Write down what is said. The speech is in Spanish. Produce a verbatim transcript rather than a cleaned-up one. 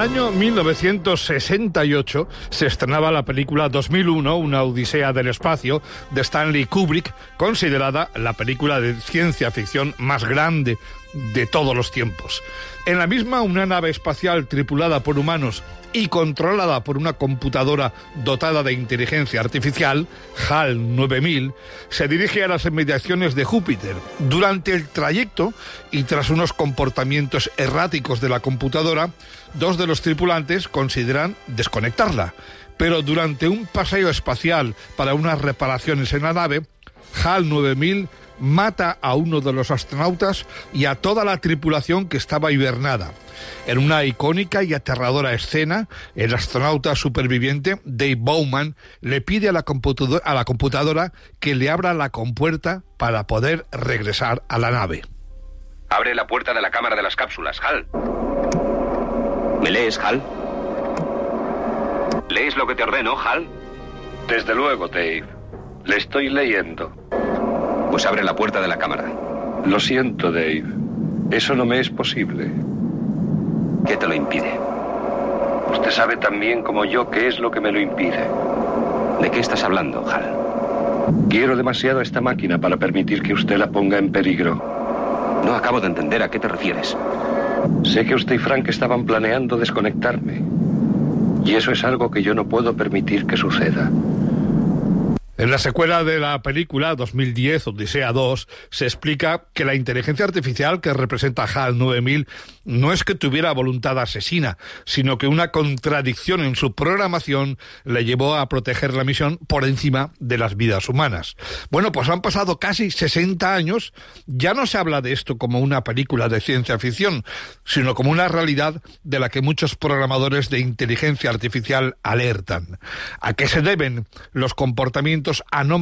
año mil novecientos sesenta y ocho se estrenaba la película dos mil uno, una odisea del espacio, de Stanley Kubrick, considerada la película de ciencia ficción más grande de todos los tiempos. En la misma, una nave espacial tripulada por humanos y controlada por una computadora dotada de inteligencia artificial, HAL nueve mil, se dirige a las inmediaciones de Júpiter. Durante el trayecto, y tras unos comportamientos erráticos de la computadora, dos de los tripulantes consideran desconectarla. Pero durante un paseo espacial para unas reparaciones en la nave, HAL nueve mil mata a uno de los astronautas y a toda la tripulación que estaba hibernada. En una icónica y aterradora escena, el astronauta superviviente, Dave Bowman, le pide a la, computadora, a la computadora que le abra la compuerta para poder regresar a la nave. Abre la puerta de la cámara de las cápsulas, HAL. ¿Me lees, HAL? ¿Lees lo que te ordeno, HAL? Desde luego, Dave. Le estoy leyendo. Pues abre la puerta de la cámara. Lo siento, Dave. Eso no me es posible. ¿Qué te lo impide? Usted sabe tan bien como yo qué es lo que me lo impide. ¿De qué estás hablando, HAL? Quiero demasiado a esta máquina para permitir que usted la ponga en peligro. No acabo de entender a qué te refieres. Sé que usted y Frank estaban planeando desconectarme. Y eso es algo que yo no puedo permitir que suceda. En la secuela de la película dos mil diez, Odisea dos, se explica que la inteligencia artificial que representa HAL nueve mil no es que tuviera voluntad asesina, sino que una contradicción en su programación le llevó a proteger la misión por encima de las vidas humanas. Bueno, pues han pasado casi sesenta años, ya no se habla de esto como una película de ciencia ficción, sino como una realidad de la que muchos programadores de inteligencia artificial alertan. ¿A qué se deben los comportamientos anómalos